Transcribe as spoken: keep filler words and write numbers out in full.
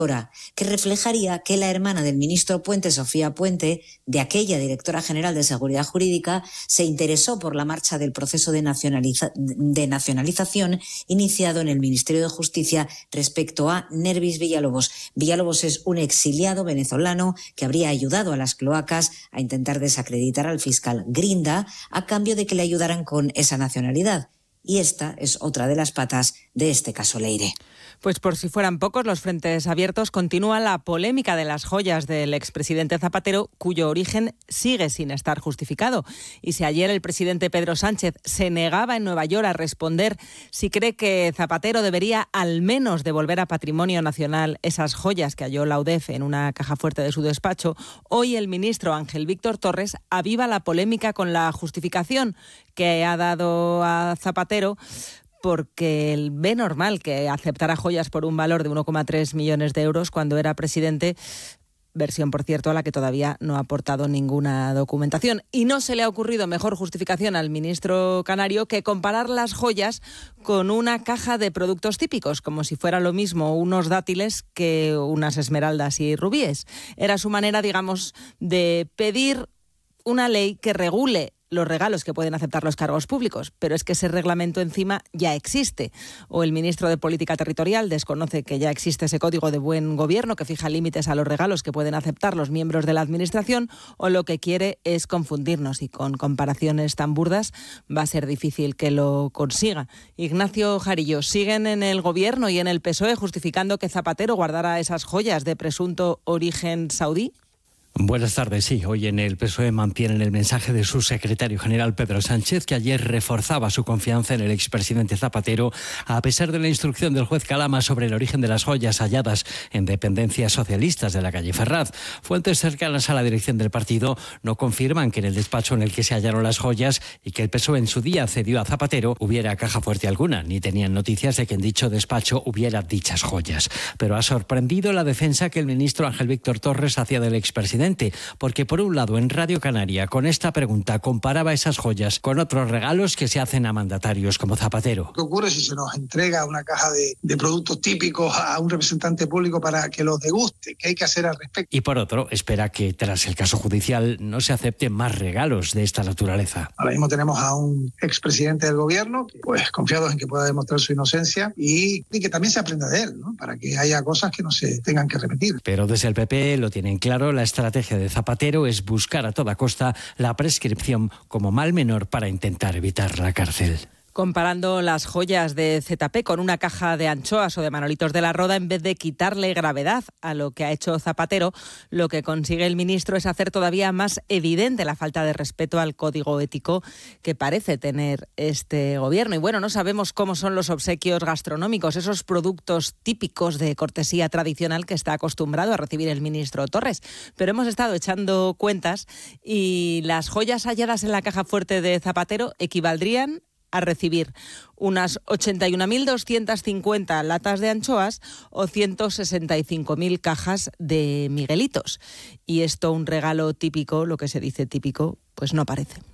que reflejaría que la hermana del ministro Puente, Sofía Puente, de aquella directora general de Seguridad Jurídica, se interesó por la marcha del proceso de, nacionaliza- de nacionalización iniciado en el Ministerio de Justicia respecto a Nervis Villalobos. Villalobos es un exiliado venezolano que habría ayudado a las cloacas a intentar desacreditar al fiscal Grinda a cambio de que le ayudaran con esa nacionalidad. Y esta es otra de las patas de este caso Leire. Pues por si fueran pocos los frentes abiertos, continúa la polémica de las joyas del expresidente Zapatero, cuyo origen sigue sin estar justificado. Y si ayer el presidente Pedro Sánchez se negaba en Nueva York a responder si cree que Zapatero debería al menos devolver a Patrimonio Nacional esas joyas que halló la U D E F en una caja fuerte de su despacho, hoy el ministro Ángel Víctor Torres aviva la polémica con la justificación que ha dado a Zapatero, porque él ve normal que aceptara joyas por un valor de uno coma tres millones de euros cuando era presidente, versión, por cierto, a la que todavía no ha aportado ninguna documentación. Y no se le ha ocurrido mejor justificación al ministro canario que comparar las joyas con una caja de productos típicos, como si fuera lo mismo unos dátiles que unas esmeraldas y rubíes. Era su manera, digamos, de pedir una ley que regule los regalos que pueden aceptar los cargos públicos, pero es que ese reglamento encima ya existe. O el ministro de Política Territorial desconoce que ya existe ese código de buen gobierno que fija límites a los regalos que pueden aceptar los miembros de la administración, o lo que quiere es confundirnos, y con comparaciones tan burdas va a ser difícil que lo consiga. Ignacio Jarillo, ¿siguen en el gobierno y en el P S O E justificando que Zapatero guardara esas joyas de presunto origen saudí? Buenas tardes. Sí, hoy en el P S O E mantienen el mensaje de su secretario general Pedro Sánchez, que ayer reforzaba su confianza en el expresidente Zapatero, a pesar de la instrucción del juez Calama sobre el origen de las joyas halladas en dependencias socialistas de la calle Ferraz. Fuentes cercanas a la dirección del partido no confirman que en el despacho en el que se hallaron las joyas y que el P S O E en su día cedió a Zapatero hubiera caja fuerte alguna, ni tenían noticias de que en dicho despacho hubiera dichas joyas. Pero ha sorprendido la defensa que el ministro Ángel Víctor Torres hacía del expresidente, porque por un lado en Radio Canaria con esta pregunta comparaba esas joyas con otros regalos que se hacen a mandatarios como Zapatero. ¿Qué ocurre si se nos entrega una caja de, de productos típicos a un representante público para que los deguste? ¿Qué hay que hacer al respecto? Y por otro, espera que tras el caso judicial no se acepten más regalos de esta naturaleza. Ahora mismo tenemos a un expresidente del gobierno, pues confiados en que pueda demostrar su inocencia y, y que también se aprenda de él, ¿no? Para que haya cosas que no se tengan que repetir. Pero desde el P P lo tienen claro, la estrategia La estrategia de Zapatero es buscar a toda costa la prescripción como mal menor para intentar evitar la cárcel. Comparando las joyas de Z P con una caja de anchoas o de Manolitos de la Roda, en vez de quitarle gravedad a lo que ha hecho Zapatero, lo que consigue el ministro es hacer todavía más evidente la falta de respeto al código ético que parece tener este gobierno. Y bueno, no sabemos cómo son los obsequios gastronómicos, esos productos típicos de cortesía tradicional que está acostumbrado a recibir el ministro Torres. Pero hemos estado echando cuentas y las joyas halladas en la caja fuerte de Zapatero equivaldrían a recibir unas ochenta y una mil doscientas cincuenta latas de anchoas o ciento sesenta y cinco mil cajas de Miguelitos. Y esto, un regalo típico, lo que se dice típico, pues no parece.